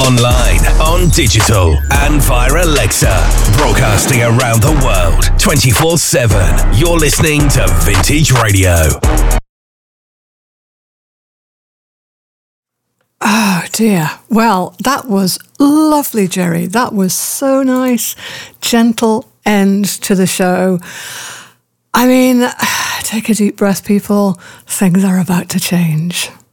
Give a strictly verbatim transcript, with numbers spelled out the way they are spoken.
online, on digital, and via Alexa. Broadcasting around the world, twenty-four seven. You're listening to Vintage Radio. Oh dear. Well, that was lovely, Jerry. That was so nice. Gentle end to the show. I mean, take a deep breath, people. Things are about to change.